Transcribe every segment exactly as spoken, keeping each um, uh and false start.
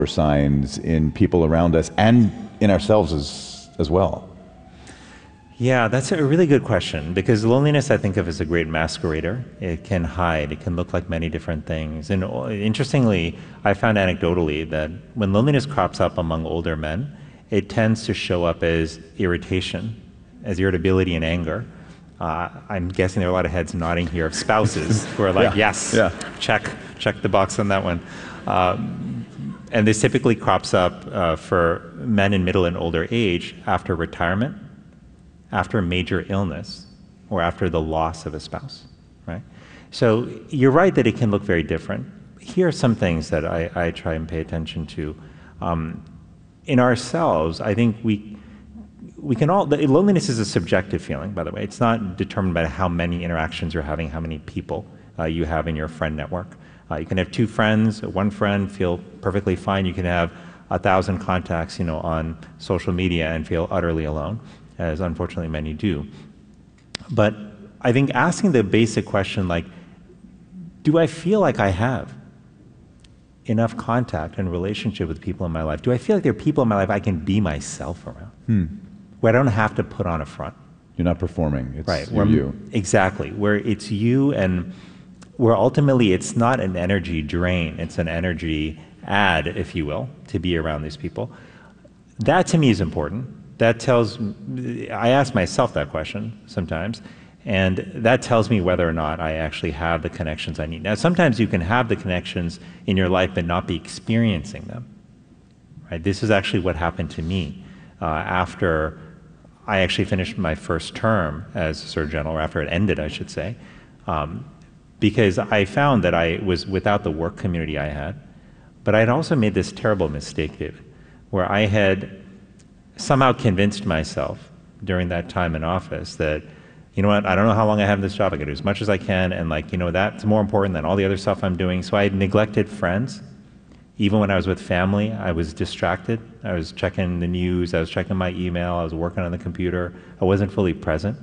signs in people around us and in ourselves as, as well? Yeah, that's a really good question, because loneliness I think of as a great masquerader. It can hide, it can look like many different things. And interestingly, I found anecdotally that when loneliness crops up among older men, it tends to show up as irritation, as irritability and anger. Uh, I'm guessing there are a lot of heads nodding here of spouses who are like, yeah, yes, yeah. check, check the box on that one. Um, and this typically crops up uh, for men in middle and older age after retirement, after a major illness, or after the loss of a spouse, right? So you're right that it can look very different. Here are some things that I, I try and pay attention to. Um, in ourselves, I think we we can all, the, loneliness is a subjective feeling, by the way. It's not determined by how many interactions you're having, how many people uh, you have in your friend network. Uh, you can have two friends, one friend feel perfectly fine. You can have a thousand contacts, you know, on social media and feel utterly alone, as unfortunately many do. But I think asking the basic question like, do I feel like I have enough contact and relationship with people in my life? Do I feel like there are people in my life I can be myself around? Hmm. Where I don't have to put on a front. You're not performing, it's right. you're you. Exactly, where it's you, and where ultimately it's not an energy drain, it's an energy add, if you will, to be around these people. That to me is important. That tells, I ask myself that question sometimes, and that tells me whether or not I actually have the connections I need. Now, sometimes you can have the connections in your life but not be experiencing them. Right? This is actually what happened to me uh, after I actually finished my first term as Surgeon General, or after it ended, I should say, um, because I found that I was without the work community I had, but I had also made this terrible mistake, David, where I had somehow convinced myself during that time in office that, you know what, I don't know how long I have in this job, I can do as much as I can, and like, you know, that's more important than all the other stuff I'm doing. So I had neglected friends. Even when I was with family, I was distracted. I was checking the news, I was checking my email, I was working on the computer. I wasn't fully present.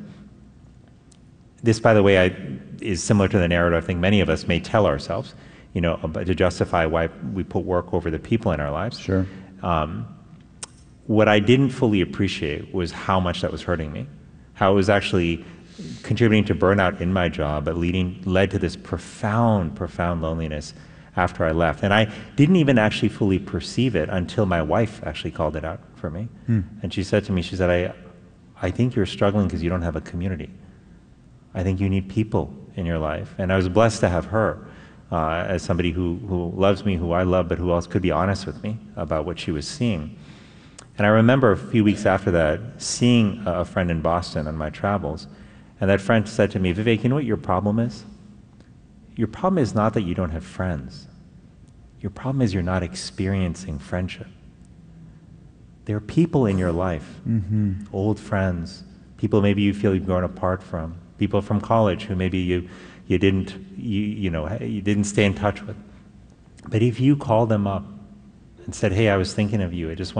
This, by the way, I, is similar to the narrative I think many of us may tell ourselves, you know, to justify why we put work over the people in our lives. Sure. Um, what I didn't fully appreciate was how much that was hurting me, how it was actually contributing to burnout in my job, but leading, led to this profound, profound loneliness after I left. And I didn't even actually fully perceive it until my wife actually called it out for me. Hmm. And she said to me, she said, I, I think you're struggling because you don't have a community. I think you need people in your life. And I was blessed to have her uh, as somebody who, who loves me, who I love, but who else could be honest with me about what she was seeing. And I remember a few weeks after that, seeing a friend in Boston on my travels, and that friend said to me, Vivek, you know what your problem is? Your problem is not that you don't have friends. Your problem is you're not experiencing friendship. There are people in your life, mm-hmm. old friends, people maybe you feel you've grown apart from, people from college who maybe you, you didn't, you, you know, you didn't stay in touch with. But if you call them up and said, hey, I was thinking of you, I just want